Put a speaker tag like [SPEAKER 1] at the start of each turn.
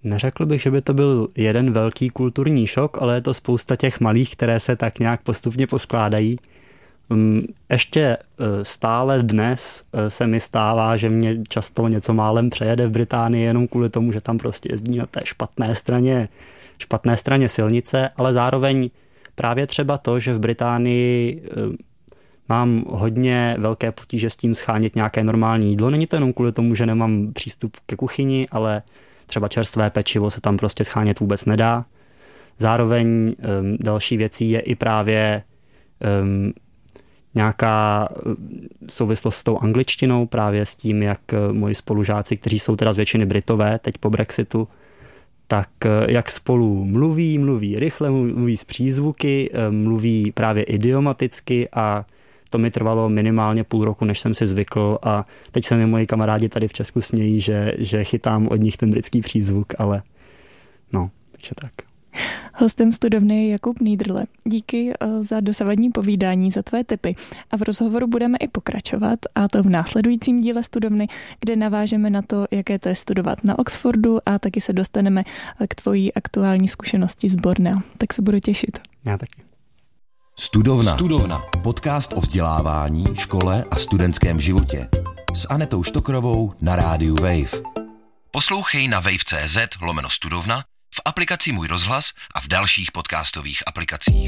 [SPEAKER 1] Neřekl bych, že by to byl jeden velký kulturní šok, ale je to spousta těch malých, které se tak nějak postupně poskládají. Ještě stále dnes se mi stává, že mě často něco málem přejede v Británii jenom kvůli tomu, že tam prostě jezdí na té špatné straně silnice, ale zároveň právě třeba to, že v Británii mám hodně velké potíže s tím schánět nějaké normální jídlo. Není to jenom kvůli tomu, že nemám přístup ke kuchyni, ale třeba čerstvé pečivo se tam prostě schánět vůbec nedá. Zároveň další věcí je i právě nějaká souvislost s tou angličtinou, právě s tím, jak moji spolužáci, kteří jsou teda z většiny Britové, teď po Brexitu, tak jak spolu mluví rychle, mluví s přízvuky, mluví právě idiomaticky a to mi trvalo minimálně půl roku, než jsem si zvykl a teď se mi moji kamarádi tady v Česku smějí, že chytám od nich ten britský přízvuk, ale no, takže tak.
[SPEAKER 2] Hostem Studovny je Jakub Niederle. Díky za dosavadní povídání, za tvé tipy. A v rozhovoru budeme i pokračovat, a to v následujícím díle Studovny, kde navážeme na to, jaké to je studovat na Oxfordu a taky se dostaneme k tvojí aktuální zkušenosti z Bornea. Tak se budu těšit.
[SPEAKER 1] Já taky.
[SPEAKER 3] Studovna. Podcast o vzdělávání, škole a studentském životě. S Anetou Štokrovou na rádiu Wave. Poslouchej na wave.cz/studovna, v aplikaci Můj rozhlas a v dalších podcastových aplikacích.